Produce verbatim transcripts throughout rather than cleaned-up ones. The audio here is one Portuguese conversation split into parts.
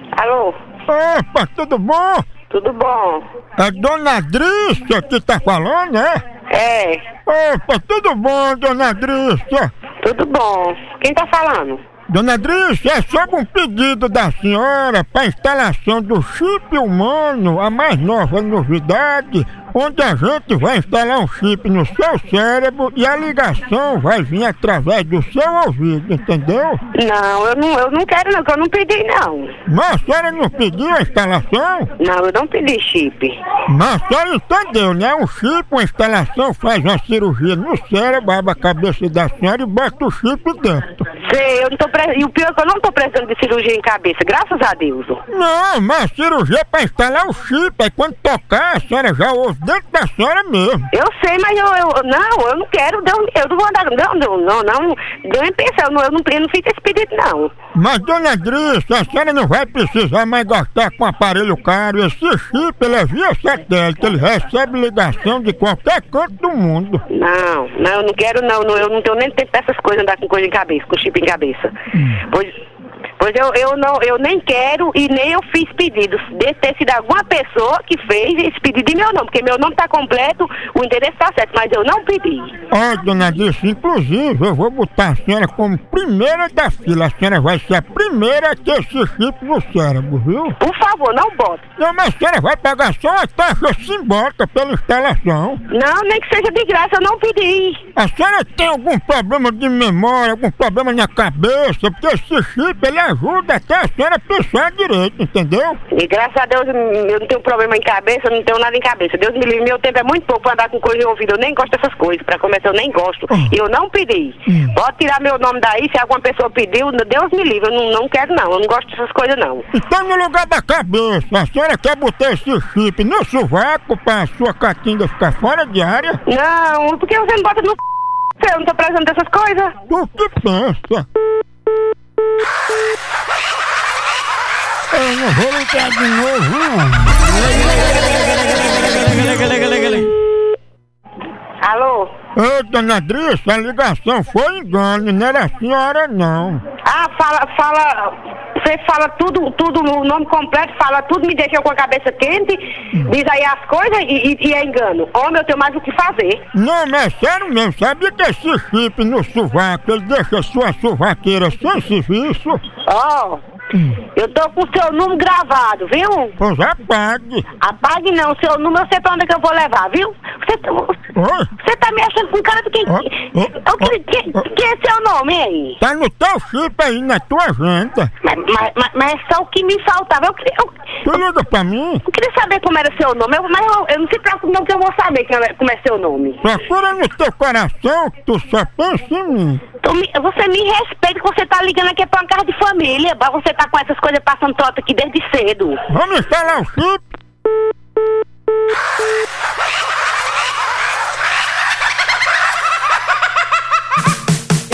Alô? Opa, tudo bom? Tudo bom? É Dona Adrícia que tá falando, né? É, Opa, tudo bom, Dona Adrícia? tudo bom. Quem tá falando? Dona Adrícia, é sobre um pedido da senhora para instalação do chip humano, a mais nova novidade, onde a gente vai instalar um chip no seu cérebro e a ligação vai vir através do seu ouvido, entendeu? Não, eu não, eu não quero não, que eu não pedi não. Mas a senhora não pediu a instalação? Não, eu não pedi chip. Mas a senhora entendeu, né? Um chip, uma instalação, faz uma cirurgia no cérebro, abre a cabeça da senhora e bota o chip dentro. Sei, eu não tô pre... E o pior é que eu não tô precisando de cirurgia em cabeça, graças a Deus. Não, mas a cirurgia é para instalar o chip, aí quando tocar a senhora já ouve dentro da senhora mesmo. Eu sei, mas eu, eu não, eu não quero, Deus, eu não vou andar, não, não, não, não, Deus me pensa, eu não, eu não, eu não fiz esse pedido não. Mas, Dona Adrícia, a senhora não vai precisar mais gastar com aparelho caro. Esse chip, ele é via satélite, ele recebe ligação de qualquer canto do mundo. Não, não, eu não quero não, não eu não tenho nem tempo dessas coisas, andar com coisa em cabeça, com chip em cabeça. Hum. Pois, pois eu, eu, não, eu nem quero e nem eu fiz pedidos. Deve ter sido alguma pessoa que fez esse pedido em meu nome, porque meu nome tá completo, o endereço tá certo, mas eu não pedi. Ó, Dona Adrícia, inclusive eu vou botar a senhora como primeira da fila. A senhora vai ser a primeira a ter esse chip no cérebro, viu? Por favor, não bote. Não, mas a senhora vai pagar só a taxa simbólica pela instalação. Não, nem que seja de graça, eu não pedi. A senhora tem algum problema de memória, algum problema na cabeça? Porque esse chip, ele ajuda até a senhora pensar direito, entendeu? E graças a Deus eu não tenho problema em cabeça, eu não tenho nada em cabeça. Deus me livre, meu tempo é muito pouco pra andar com coisa em ouvido. Eu nem gosto dessas coisas, pra começar eu nem gosto. E eu não pedi. Hum. Pode tirar meu nome daí, se alguma pessoa pediu, Deus me livre, eu não, não quero não, eu não gosto dessas coisas não. Então no lugar da cabeça, a senhora quer botar esse chip no sovaco pra sua catinga ficar fora de área? Não, por que você não bota no c... Eu não tô precisando dessas coisas. Tu que pensa? Eu não vou ligar de novo, não. Alô? Ô, Dona Adrícia, a ligação foi engano, não era a senhora, não. Ah, fala, fala, você fala tudo, tudo, o nome completo, fala tudo, me deixou com a cabeça quente, diz aí as coisas e, e, e é engano. Homem, eu tenho mais o que fazer. Não, mas é sério mesmo, sabia que esse chip no sovaco, ele deixa sua sovaqueira sem serviço? Ó, oh, eu tô com o seu número gravado, viu? Pois apague. Apague não, o seu número eu sei pra onde é que eu vou levar, viu? Você, Oi? você tá me achando com cara de quem... Oi? O que, que, que é seu nome aí? Tá no teu chip aí, na tua agenda. Mas, mas, mas, mas é só o que me faltava. Eu queria, eu, Tu liga pra mim? eu queria saber como era seu nome, eu, mas eu, eu não se preocupe não que eu vou saber que é- como é seu nome. Procura no teu coração que tu só pensa em mim. Então, me- você me respeita que você tá ligando aqui pra uma casa de família. Pra você tá com essas coisas passando trota aqui desde cedo. Vamos instalar o chip?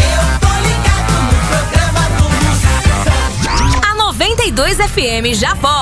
A noventa e dois F M já volta.